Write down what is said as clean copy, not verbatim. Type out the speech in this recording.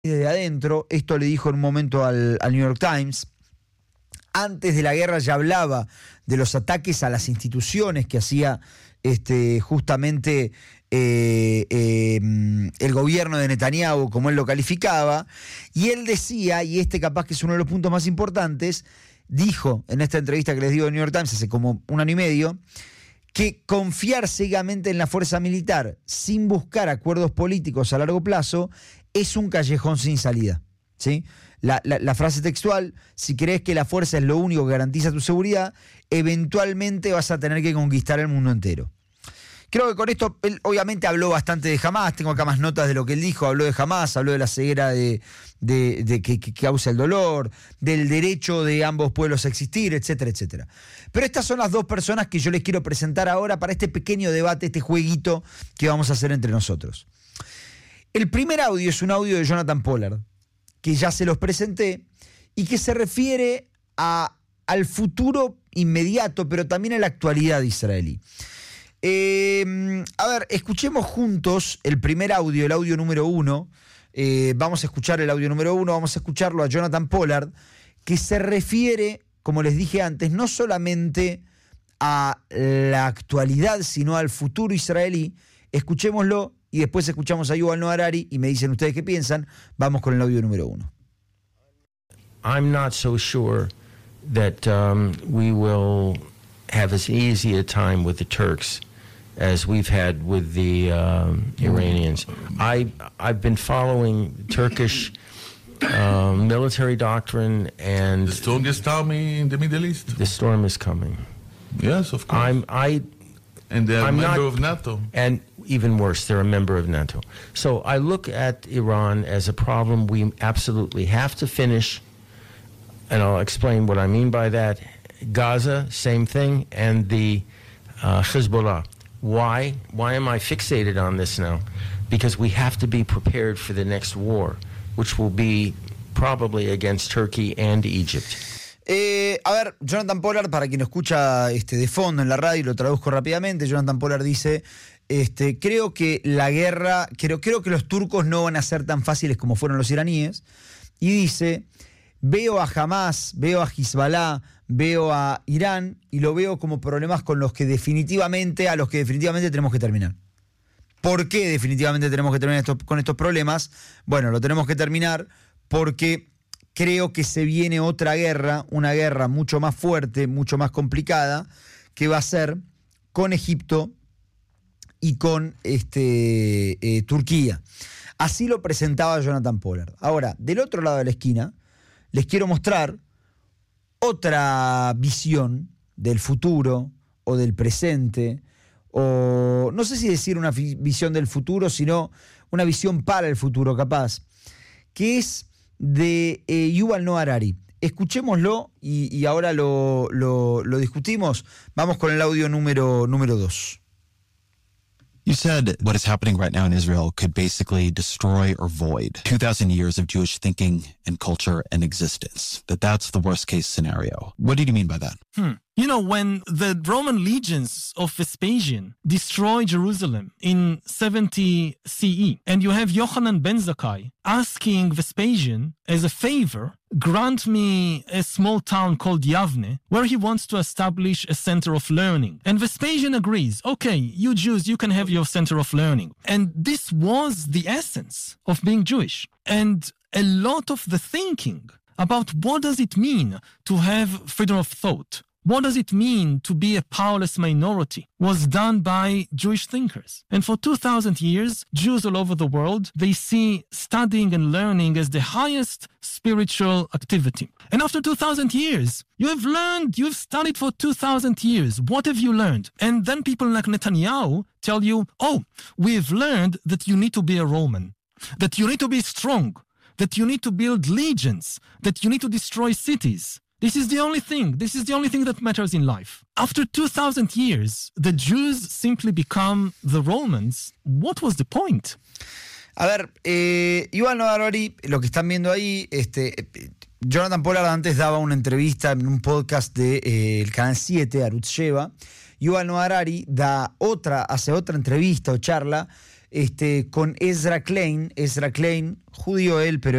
desde adentro. Esto le dijo en un momento al New York Times. Antes de la guerra ya hablaba de los ataques a las instituciones que hacía justamente el gobierno de Netanyahu, como él lo calificaba, y él decía, y capaz que es uno de los puntos más importantes, dijo en esta entrevista que les digo de New York Times hace como un año y medio, que confiar ciegamente en la fuerza militar sin buscar acuerdos políticos a largo plazo es un callejón sin salida, ¿sí? La frase textual: si crees que la fuerza es lo único que garantiza tu seguridad, eventualmente vas a tener que conquistar el mundo entero. Creo que con esto, él obviamente habló bastante de Hamás, tengo acá más notas de lo que él dijo, habló de Hamás, habló de la ceguera que causa el dolor, del derecho de ambos pueblos a existir, etcétera, etcétera. Pero estas son las dos personas que yo les quiero presentar ahora para este pequeño debate, este jueguito que vamos a hacer entre nosotros. El primer audio es un audio de Jonathan Pollard, que ya se los presenté, y que se refiere al futuro inmediato, pero también a la actualidad israelí. A ver, escuchemos juntos el primer audio, el audio número 1. Vamos a escuchar el audio número 1, vamos a escucharlo a Jonathan Pollard, que se refiere, como les dije antes, no solamente a la actualidad, sino al futuro israelí. Escuchémoslo y después escuchamos a Yuval Noah Harari y me dicen ustedes qué piensan. Vamos con el audio número 1. I'm not so sure that we will have as easy a time with the Turks as we've had with the Iranians. I've been following Turkish military doctrine, and the strongest army in the Middle East. The storm is coming. Yes, of course. And they're a member of NATO. And even worse, they're a member of NATO. So I look at Iran as a problem we absolutely have to finish, and I'll explain what I mean by that. Gaza, same thing, and the Hezbollah. Why am I fixated on this now? Because we have to be prepared for the next war, which will be probably against Turkey and Egypt. A ver, Jonathan Pollard, para quien lo escucha de fondo en la radio, y lo traduzco rápidamente, Jonathan Pollard dice, creo que la guerra, creo que los turcos no van a ser tan fáciles como fueron los iraníes, y dice, veo a Hamás, veo a Hezbollah, veo a Irán, y lo veo como problemas a los que definitivamente tenemos que terminar. ¿Por qué definitivamente tenemos que terminar con estos problemas? Bueno, lo tenemos que terminar porque creo que se viene otra guerra, una guerra mucho más fuerte, mucho más complicada, que va a ser con Egipto y con Turquía. Así lo presentaba Jonathan Pollard. Ahora, del otro lado de la esquina, les quiero mostrar otra visión del futuro o del presente, o no sé si decir una visión del futuro, sino una visión para el futuro capaz, que es de Yuval Noah Harari. Escuchémoslo y ahora lo discutimos. Vamos con el audio número 2. You said what is happening right now in Israel could basically destroy or void 2,000 years of Jewish thinking and culture and existence, that's the worst case scenario. What did you mean by that? You know, when the Roman legions of Vespasian destroyed Jerusalem in 70 CE, and you have Yochanan ben Zakkai asking Vespasian as a favor, grant me a small town called Yavne, where he wants to establish a center of learning. And Vespasian agrees, okay, you Jews, you can have your center of learning. And this was the essence of being Jewish. And a lot of the thinking about what does it mean to have freedom of thought, what does it mean to be a powerless minority, was done by Jewish thinkers. And for 2,000 years, Jews all over the world, they see studying and learning as the highest spiritual activity. And after 2,000 years, you've studied for 2,000 years. What have you learned? And then people like Netanyahu tell you, oh, we've learned that you need to be a Roman, that you need to be strong, that you need to build legions, that you need to destroy cities. This is the only thing. This is the only thing that matters in life. After 2,000 years, the Jews simply become the Romans. What was the point? A ver, Yuval Noah Harari, lo que están viendo ahí, Jonathan Pollard antes daba una entrevista en un podcast del Canal 7, Arutz Sheva. Yuval Noah Harari hace otra entrevista o charla con Ezra Klein, judío él, pero